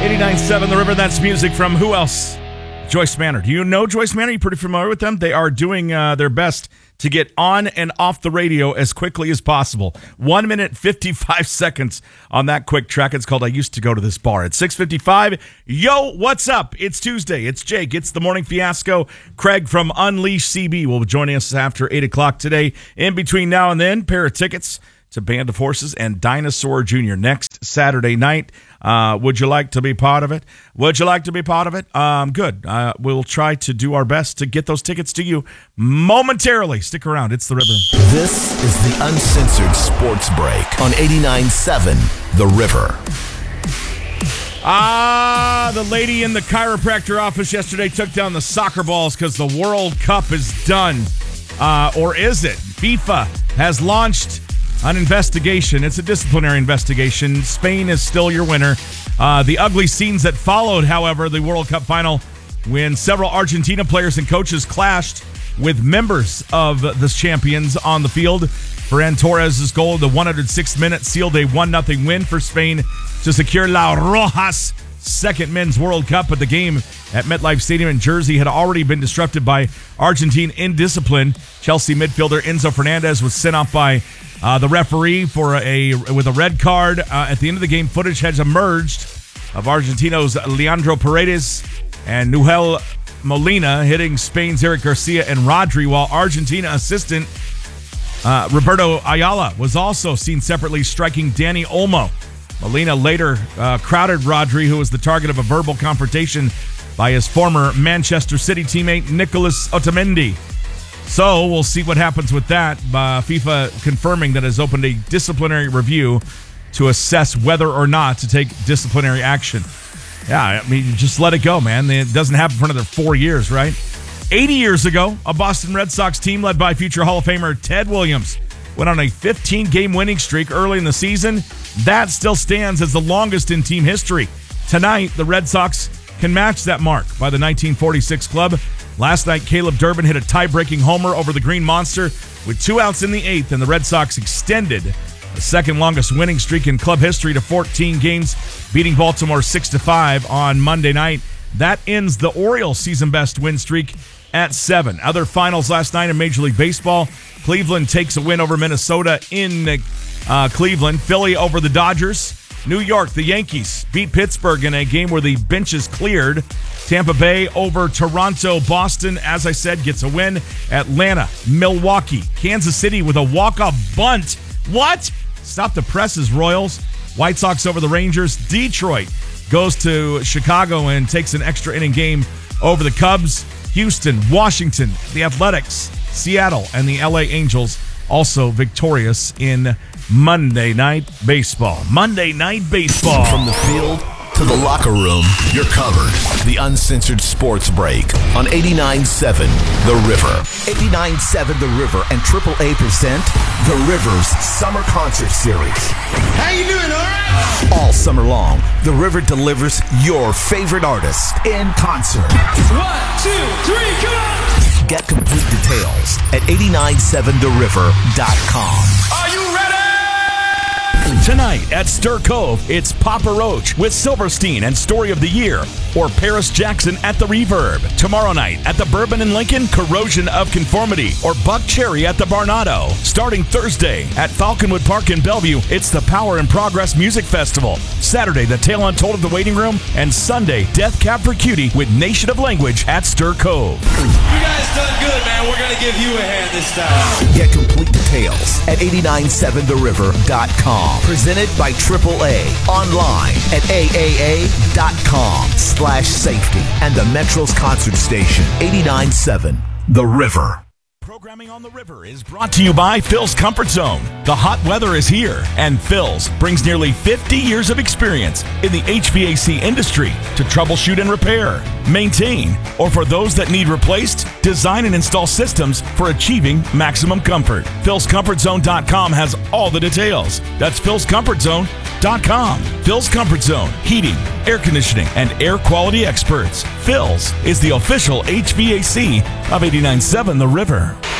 89.7 The River, that's music from who else? Joyce Manor. Do you know Joyce Manor? Are you pretty familiar with them? They are doing their best to get on and off the radio as quickly as possible. 1 minute, 55 seconds on that quick track. It's called I Used to Go to This Bar. At 6:55, yo, what's up? It's Tuesday. It's Jake. It's the Morning Fiasco. Craig from Unleash CB will be joining us after 8 o'clock today. In between now and then, pair of tickets to Band of Horses and Dinosaur Jr. next Saturday night. Would you like to be part of it? Would you like to be part of it? Good. We'll try to do our best to get those tickets to you momentarily. Stick around. It's The River. This is the Uncensored Sports Break on 89.7 The River. The lady in the chiropractor office yesterday took down the soccer balls because the World Cup is done. Or is it? FIFA has launched an investigation. It's a disciplinary investigation. Spain is still your winner. The ugly scenes that followed, however, the World Cup final, when several Argentina players and coaches clashed with members of the champions on the field. Ferran Torres' goal in the 106th minute sealed a 1-0 win for Spain to secure La Roja's second Men's World Cup. But the game at MetLife Stadium in Jersey had already been disrupted by Argentine indiscipline. Chelsea midfielder Enzo Fernandez was sent off by the referee with a red card. At the end of the game, footage has emerged of Argentinos Leandro Paredes and Nuhel Molina hitting Spain's Eric Garcia and Rodri, while Argentina assistant Roberto Ayala was also seen separately striking Dani Olmo. Molina later crowded Rodri, who was the target of a verbal confrontation by his former Manchester City teammate Nicolas Otamendi. So we'll see what happens with that. FIFA confirming that it has opened a disciplinary review to assess whether or not to take disciplinary action. Yeah, I mean, just let it go, man. It doesn't happen for another 4 years, right? 80 years ago, a Boston Red Sox team led by future Hall of Famer Ted Williams went on a 15-game winning streak early in the season. That still stands as the longest in team history. Tonight, the Red Sox can match that mark by the 1946 club. Last night, Caleb Durbin hit a tie-breaking homer over the Green Monster with 2 outs in the 8th, and the Red Sox extended the second longest winning streak in club history to 14 games, beating Baltimore 6-5 on Monday night. That ends the Orioles' season-best win streak at 7. Other finals last night in Major League Baseball. Cleveland takes a win over Minnesota in Cleveland. Philly over the Dodgers. New York, the Yankees beat Pittsburgh in a game where the benches cleared. Tampa Bay over Toronto. Boston, as I said, gets a win. Atlanta, Milwaukee, Kansas City with a walk-off bunt. What? Stop the presses, Royals. White Sox over the Rangers. Detroit goes to Chicago and takes an extra inning game over the Cubs. Houston, Washington, the Athletics, Seattle, and the LA Angels also victorious in Monday Night Baseball. Monday Night Baseball. From the field to the locker room, you're covered. The Uncensored Sports Break on 89.7 The River. 89.7 The River and AAA present The River's Summer Concert Series. How you doing, all right? All summer long, The River delivers your favorite artist in concert. 1, 2, 3, come on! Get complete details at 897theriver.com. Are you ready? Tonight at Stir Cove, it's Papa Roach with Silverstein and Story of the Year, or Paris Jackson at the Reverb. Tomorrow night at the Bourbon in Lincoln, Corrosion of Conformity, or Buck Cherry at the Barnado. Starting Thursday at Falconwood Park in Bellevue, it's the Power and Progress Music Festival. Saturday, The Tale Untold of the Waiting Room, and Sunday, Death Cab for Cutie with Nation of Language at Stir Cove. You guys done good, man. We're going to give you a hand this time. Get complete details at 897theriver.com. Presented by AAA. Online at aaa.com/safety. And the Metro's concert station, 89.7 The River. Programming on the River is brought to you by Phil's Comfort Zone. The hot weather is here, and Phil's brings nearly 50 years of experience in the HVAC industry to troubleshoot and repair, maintain, or for those that need replaced, design and install systems for achieving maximum comfort. Phil'sComfortZone.com has all the details. That's Phil'sComfortZone.com. Phil's Comfort Zone, heating, air conditioning, and air quality experts. Phil's is the official HVAC of 89.7 The River.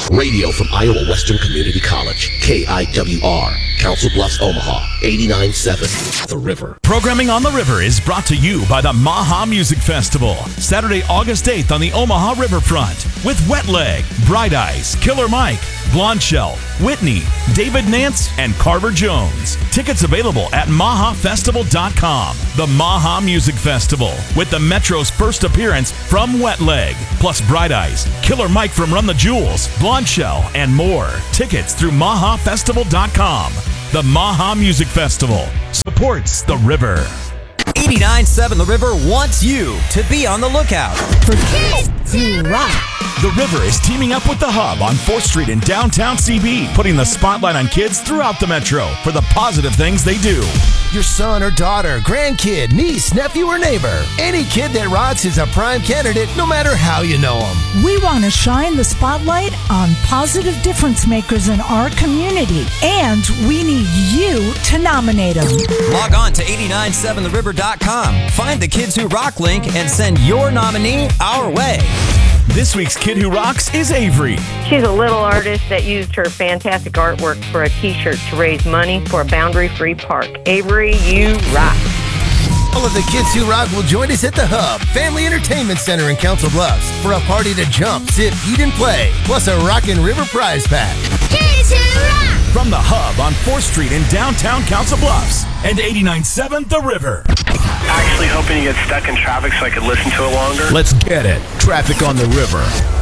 Radio from Iowa Western Community College, KIWR, Council Bluffs, Omaha, 89.7 The River. Programming on the River is brought to you by the Maha Music Festival. Saturday, August 8th on the Omaha Riverfront with Wet Leg, Bright Eyes, Killer Mike, Blonde Shell, Whitney, David Nance, and Carver Jones. Tickets available at mahafestival.com. The Maha Music Festival with the Metro's first appearance from Wet Leg, plus Bright Eyes, Killer Mike from Run the Jewels, Blonde Shell, and more. Tickets through mahafestival.com. The Maha Music Festival supports the River. 89.7 The River wants you to be on the lookout for kids who rock. The River is teaming up with The Hub on 4th Street in downtown CB, putting the spotlight on kids throughout the metro for the positive things they do. Your son or daughter, grandkid, niece, nephew, or neighbor. Any kid that rocks is a prime candidate, no matter how you know them. We want to shine the spotlight on positive difference makers in our community, and we need you to nominate them. Log on to 897theriver.com. Find the Kids Who Rock link and send your nominee our way. This week's Kid Who Rocks is Avery. She's a little artist that used her fantastic artwork for a t-shirt to raise money for a boundary-free park. Avery, you rock. All of the Kids Who Rock will join us at the Hub, Family Entertainment Center in Council Bluffs, for a party to jump, sit, eat, and play, plus a Rockin' River prize pack. Kids Who Rock! From the Hub on 4th Street in downtown Council Bluffs and 89.7 The River. Actually hoping you get stuck in traffic so I could listen to it longer. Let's get it. Traffic on the River.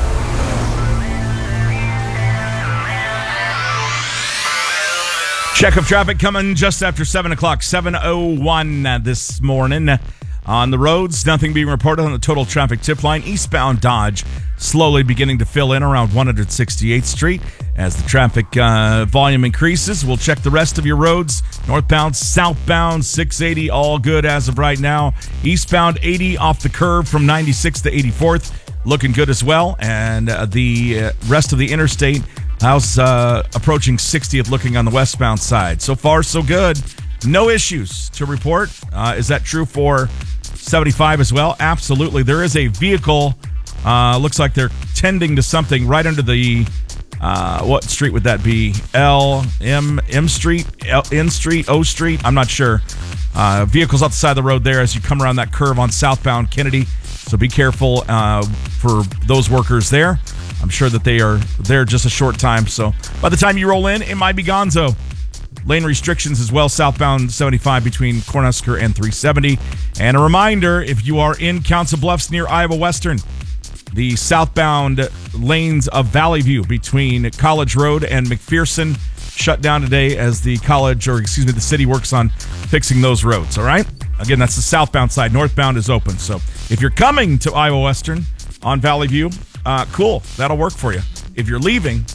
Check of traffic coming just after 7 o'clock, 7:01 this morning. On the roads, nothing being reported on the total traffic tip line. Eastbound Dodge slowly beginning to fill in around 168th Street. As the traffic volume increases, we'll check the rest of your roads. Northbound, southbound, 680, all good as of right now. Eastbound 80 off the curve from 96th to 84th, looking good as well. And the rest of the interstate, how's approaching 60th, looking on the westbound side. So far, so good. No issues to report. Is that true for 75 as well? Absolutely. There is a vehicle, looks like they're tending to something right under the, what street would that be? M Street, N Street, O Street? I'm not sure. Vehicles off the side of the road there as you come around that curve on southbound Kennedy. So be careful for those workers there. I'm sure that they are there just a short time. So by the time you roll in, it might be gonzo. Lane restrictions as well, southbound 75 between Cornhusker and 370. And a reminder, if you are in Council Bluffs near Iowa Western, the southbound lanes of Valley View between College Road and McPherson shut down today as the city works on fixing those roads, all right? Again, that's the southbound side. Northbound is open. So if you're coming to Iowa Western on Valley View, cool. That'll work for you. If you're leaving,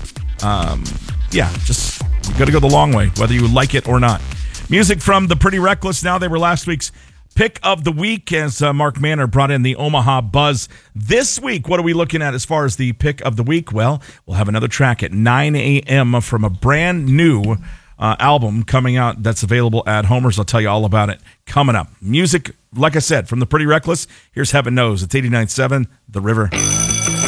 just you got to go the long way, whether you like it or not. Music from The Pretty Reckless. Now, they were last week's pick of the week as Mark Manner brought in the Omaha Buzz. This week, what are we looking at as far as the pick of the week? Well, we'll have another track at 9 a.m. from a brand new album coming out that's available at Homer's. I'll tell you all about it coming up. Music, like I said, from The Pretty Reckless. Here's Heaven Knows. It's 89.7 The River.